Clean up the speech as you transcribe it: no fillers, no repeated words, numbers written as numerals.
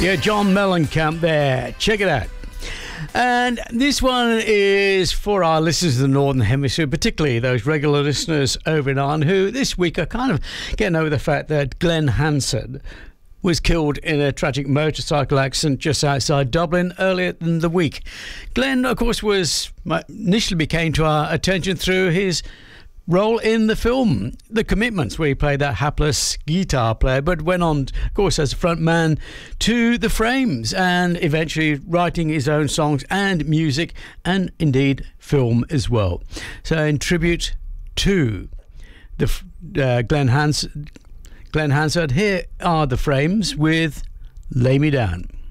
Yeah, John Mellencamp there. Check it out. And this one is for our listeners in the Northern Hemisphere, particularly those regular listeners over in Ireland who this week are kind of getting over the fact that Glenn Hansard was killed in a tragic motorcycle accident just outside Dublin earlier in the week. Glenn, of course, initially came to our attention through his role in the film The Commitments, where he played that hapless guitar player, but went on, of course, as a front man to The Frames and eventually writing his own songs and music and indeed film as well. So in tribute to the Glenn Hansard, here are The Frames with Lay Me Down.